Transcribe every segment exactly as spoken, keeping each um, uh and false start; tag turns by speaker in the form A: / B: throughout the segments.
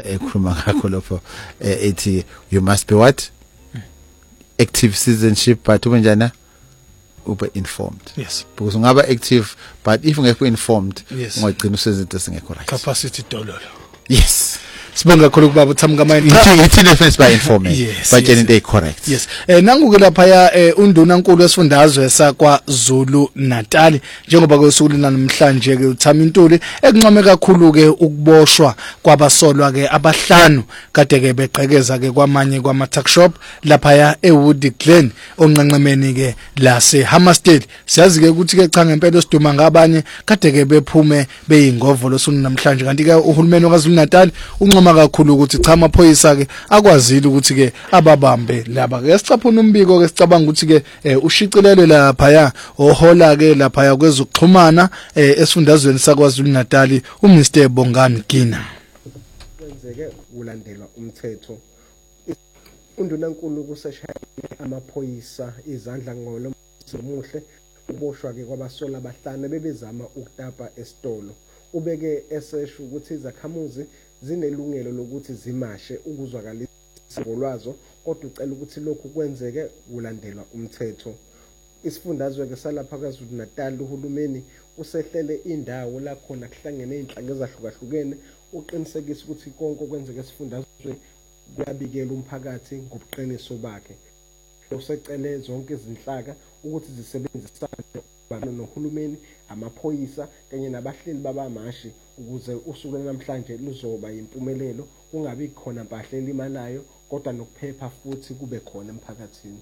A: ekhuluma ngakho lapho ethi you must be what active citizenship but ube njana ube informed.
B: Yes,
A: because ungaba active but if ungekho informed
B: yes,
A: ungagcina usezinto singekho right.
B: Capacity dololo.
A: Yes,
B: sibonga kakhulu kubaba uthamka mind
A: ithi difference by informing
B: yes,
A: but
B: yes,
A: into correct.
B: Yes, eh nanguke lapha ya eh, unduna nkulu wesifundazwe sakwa Zulu Natal njengoba kwesuku namhlanje ke uthama intuli ekuncome kakhulu ke ukuboshwa kwabasolwa ke abahlanu kade ke begqekeza ke kwamanye kwama tuck shop lapha ya eWood Glen onqenqemeni ke la se Hammersdale. Siyazi ke ukuthi ke cha ngempela siduma ngabanye kade ke bephume beyingovolo sunu namhlanje kanti ke uhulumeni waKwaZulu Natal uncoma kakhulu ukuthi cha amaphoyisa ke akwazile ukuthi ke ababambe laba ke sicaphuna umbiko ke sicabanga ukuthi ke ushicilelwe lapha ya ohola ke lapha ya kwezokuxhumana esifundazweni saKwaZulu Natal uMr Bongani Gina.
C: Kwenzeke ulandelwa umthetho undunankulu kuseshaya amaphoyisa izandla ngolo muhle uboshwa ke kwabasola abahlanu bebezama ukutapa esitolo ubeke esesho ukuthi izakhamuzi zinelungelo lokuthi zimashe ukuzwakalisa ngolwazo kodwa ucela ukuthi lokhu kwenzeke ulandelwa umthetho. Isifundazwe ke salapha kwaZulu Natal uhulumeni usehlele indawo la khona kuhlangene inhlanga ezahlukahlukene uqinisekisa ukuthi konke okwenzeka esifundazwe kuyabikela umphakathi ngobuqiniso bakhe. Usecele zonke izinhlaka ukuthi zisebenzisane nohulumeni amaphoyisa kanye nabahleli babamashi ukuze usuku namhlanje luzoba impumelelo kungabi khona mpahle elimalayo kodwa nokuphepha futhi kube khona emphakathini.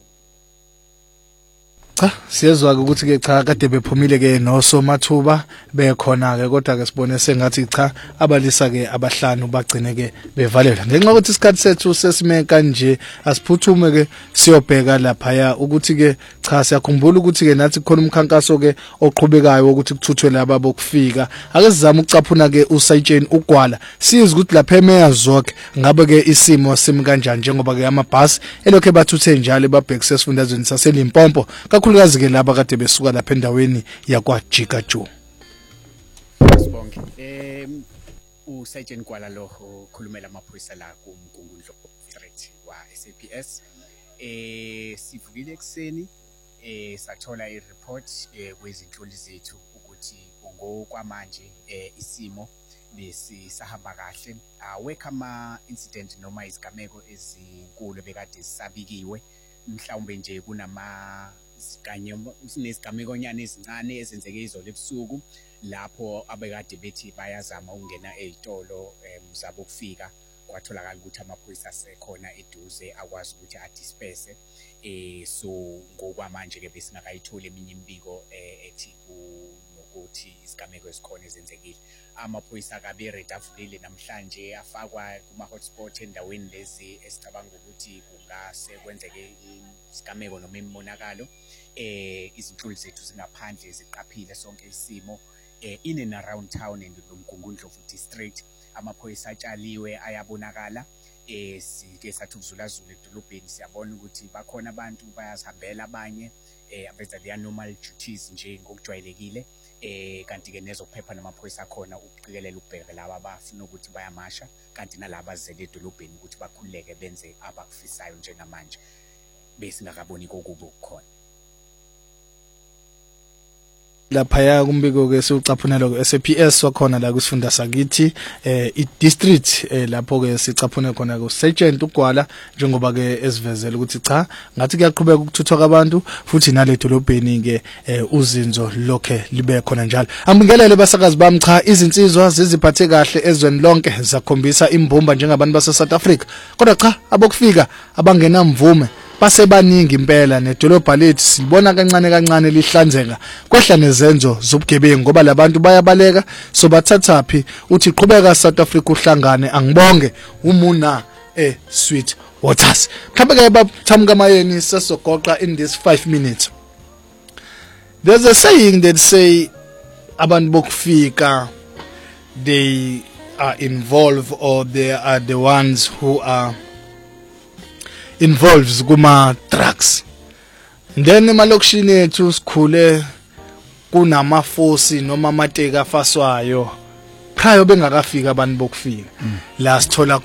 B: Cha siyezwa ukuthi ke cha kade bephumile ke nosomathuba bekhona ke kodwa ke sibone sengathi cha abalisa ke abahlanu bagcine ke bevalela ngenxa ukuthi isikhathi sethu sesime kanje asiphuthume ke siyobheka lapha ya ukuthi ke cha siyakhumbula ukuthi ke nathi khona umkhankaso ke oqhubekayo ukuthi kuthuthwe laba bokufika ake sizama ukucaphuna ke usayitsheni ugwala sizi ukuthi lapha emeya zonke ngabe ke isimo simi kanjani njengoba ke amabhasi elokhe bathuthe njalo babhekise esifundazweni saseLimpopo kakhulukazi ke laba kade besuka lapha endaweni yakwa Jikaju.
D: Sibonke em usayitsheni kwala lo khulumela amaphoyisa la kuMgungundlo Street wa S A P S eh sivukile ekseni eh sathola ireport kwezinhloli zethu ukuthi ngokwamanje isimo bese sahamba kahle awekho ama incident noma izigameko ezinkulu bekade sisabikiwe mhlawumbe nje kunama kanye sinezigamekonyana ezincane ezenzeke izolo ebusuku lapho abekade bethi bayazama ukungena ezitolo zabo kufika kwatholakala ukuthi amaphoyisa asekhona eduze akwazi ukuthi adisperse eh so ngokwamanje ke besingakayithola eminye imbiko ethi ukuthi isigameko esikhona ezenzekile amaphoyisa akabe ready avulile namhlanje afakwa kuma hotspot endaweni lezi esicabanga ukuthi kungase kwenzeke isigameko noma imonakalo eh izinhloli zethu zingaphandle ziqaphile sonke isimo eh in and around town and loMgungundlo district amaphoyisa atshaliwe ayabonakala eh sike sathi ukuzulazula edolobheni siyabona ukuthi bakhona abantu bayazihambela abanye eh abenza their normal duties nje ngokujwayelekile eh kanti ke nezokuphepha namaphoyisa akhona ukuqikelela ukubheka laba abafuna ukuthi bayamasha kanti nalabo azele edolobheni ukuthi bakhululeke benze abakufisayo njengamanje bese ngakaboni kokuba ukukhona
B: lapha ya kumbiko ke siucaphunela ku S A P S wakhona la kusifunda sakithi eh i district eh lapho ke sicaphune khona ku Sergeant uGwala njengoba ke esivezela ukuthi cha ngathi kuyaqhubeka ukuthuthwa kwabantu futhi nale dolobheni ke uzinzo lokhe libe khona njalo ambingelele basakazi bami cha izinsizwa ziziphathe kahle ezweni lonke zakhombisa imbumba njengabantu base South Africa kodwa cha abokufika abangena mvume basebaningi impela nedolobha lethu sibona kancane kancane lihlanzeka kwehla nezenzo zobugebengu ngoba labantu bayabaleka so bathathaphi uthi qhubeka South Africa uhlangane angibonge umuna eh sweet waters mhlawumbe ke bathamuka mayeni sesogoqa in this five minutes. There's a saying that say abantu bokufika they are involved or they are the ones who are involves kuma drugs then emalokishini ethu sikhule kunamafosi noma amateka afaswayo prior bengakafika abantu bokufika la sithola